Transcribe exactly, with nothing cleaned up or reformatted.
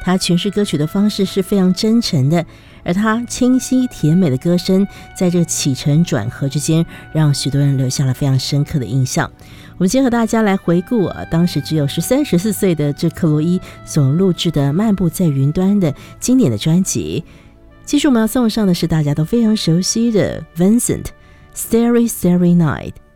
他诠释歌曲的方式是非常真诚的，而他清晰甜美的歌声在这起承转合之间，让许多人留下了非常深刻的印象。我们今天和大家来回顾啊，当时只有十三、十四岁的这克洛伊所录制的《漫步在云端》的经典的专辑。继续我们要送上的是大家都非常熟悉的 Vincent Starry Starry Night。